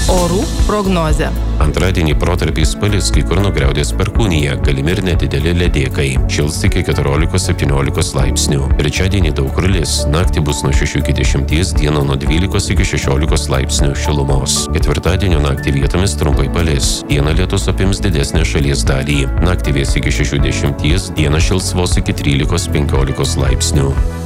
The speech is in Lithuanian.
Orų prognozė. Antradienį protarpiais palis, kai kur nugriaudės perkūnija, galimi ir nedideli ledėkai. Šils iki 14-17 laipsnių. Trečiadienį daug kur lis, naktį bus nuo 6 iki 10, dieną nuo 12 iki 16 laipsnių šilumos. Ketvirtadienio naktį vietomis trumpai palis, dieną lietus apims didesnę šalies dalį. Naktį vės iki 60, dieną šils vos iki 13-15 laipsnių.